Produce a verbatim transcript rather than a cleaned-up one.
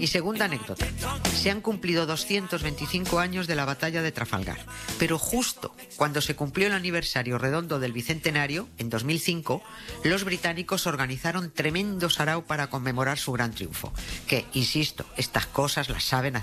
Y segunda anécdota. Se han cumplido doscientos veinticinco años de la batalla de Trafalgar, pero justo cuando se cumplió el aniversario redondo del bicentenario, en dos mil cinco, los británicos organizaron tremendo sarao para conmemorar su gran triunfo. Que, insisto, estas cosas las saben hacer